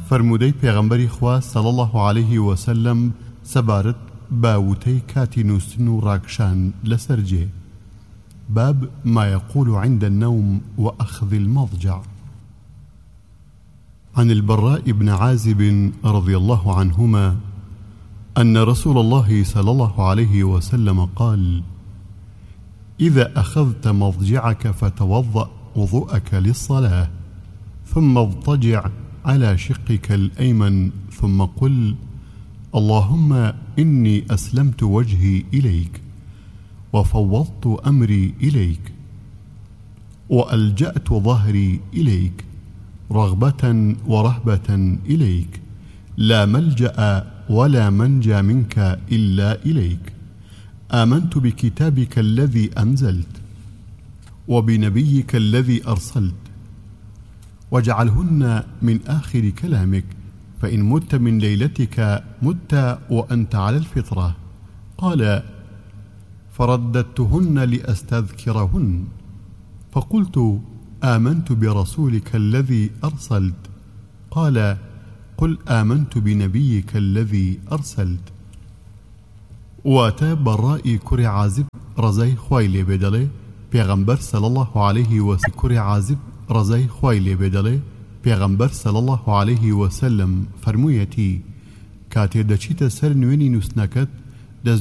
فرمودەی پێغەمبەری خوا صلی الله عليه وسلم سەبارەت باوتەی کاتی نووستن و ڕاکشان لەسەر جێ. باب ما يقول عند النوم وأخذ المضجع. عن البراء بن عازب رضي الله عنهما أن رسول الله صلى الله عليه وسلم قال: إذا أخذت مضجعك فتوضأ وضوءك للصلاة، ثم اضطجع على شقك الأيمن، ثم قل: اللهم إني أسلمت وجهي إليك وفوضت أمري إليك وألجأت ظهري إليك رغبة ورهبة إليك، لا ملجأ ولا منجى منك إلا إليك. آمنت بكتابك الذي أنزلت وبنبيك الذي أرسلت، واجعلهن من آخر كلامك، فإن مت من ليلتك مت وأنت على الفطرة. قال: فرددتهن لأستذكرهن، فقلت: آمنت برسولك الذي أرسلت. قال: قل آمنت بنبيك الذي أرسلت. واتى براء كري عازب رزاي خويلي بدله پیغمبر صلى الله عليه وسلم كري عازب رزاي خويلي بدله پیغمبر صلى الله عليه وسلم فرمويتي: كاتي دچيت سر نويني نوسنكت